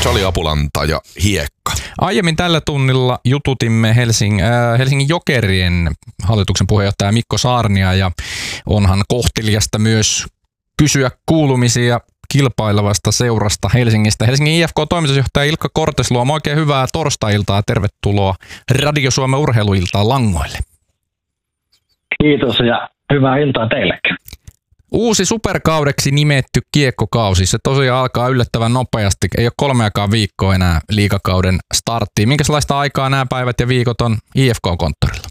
Se oli Apulanta ja Hiekka. Aiemmin tällä tunnilla jututimme Helsingin Jokerien hallituksen puheenjohtaja Mikko Saarnia, ja onhan kohteliasta myös kysyä kuulumisia kilpailevasta seurasta Helsingistä. Helsingin IFK-toimitusjohtaja Ilkka Kortesluoma, oikein hyvää torstai-iltaa. Tervetuloa Radio Suomen urheiluiltaan langoille. Kiitos ja hyvää iltaa teillekin. Uusi superkaudeksi nimetty kiekkokausi, se tosiaan alkaa yllättävän nopeasti. Ei ole 3 viikkoa enää liigakauden starttiin. Minkälaista aikaa nämä päivät ja viikot on IFK-konttorilla?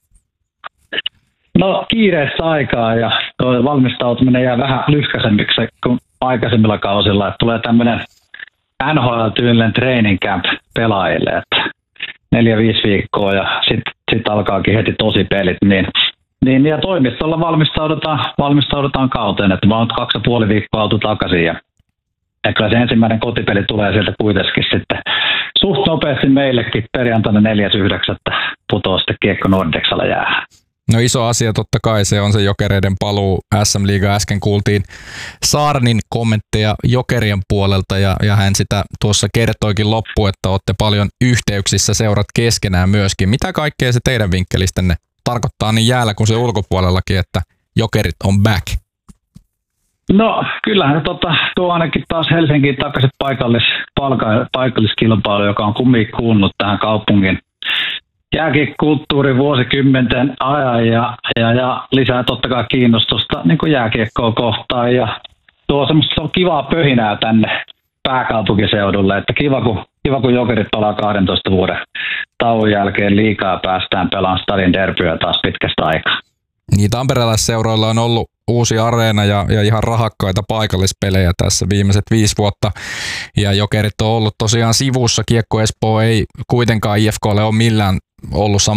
No kiireessä aikaa, ja tuo valmistautuminen jää vähän lyhkäisemmiksi kuin aikaisemmilla kausilla. Että tulee tämmöinen NHL-tyylinen training camp pelaajille, että 4-5 viikkoa ja sitten alkaakin heti tosi pelit. Niin, ja toimistolla valmistaudutaan kauteen, että mä oon 2,5 viikkoa oltu takaisin, ja kyllä se ensimmäinen kotipeli tulee sieltä kuitenkin sitten suht nopeasti meillekin perjantaina 4.9. putoaa sitten Kiekko Nordexalla jäähän. No iso asia totta kai se on se Jokereiden paluu SM-liigaan. Äsken kuultiin Saarnin kommentteja Jokerien puolelta, ja hän sitä tuossa kertoikin loppuun, että olette paljon yhteyksissä seurat keskenään myöskin. Mitä kaikkea se teidän vinkkelistänne tarkoittaa niin jäällä kuin se ulkopuolellakin, että Jokerit on back? No kyllähän tuo ainakin taas Helsinkiin takaisin paikalliskilpailu, joka on kumminkin kuulunut tähän kaupungin jääkiekkokulttuurin vuosikymmenten ajan ja lisää totta kai kiinnostusta niin kuin jääkiekkoa kohtaan, ja tuo semmoista kivaa pöhinää tänne pääkaupunkiseudulle, että kiva kun Jokerit palaa 12 vuoden tauon jälkeen liigaa, päästään pelaamaan stadin derbyä taas pitkästä aikaa. Niin, tamperelaisseuroilla on ollut uusi areena ja ihan rahakkaita paikallispelejä tässä viimeiset 5 vuotta, ja Jokerit on ollut tosiaan sivussa. Kiekko Espoo ei kuitenkaan IFK:lle ole millään ollut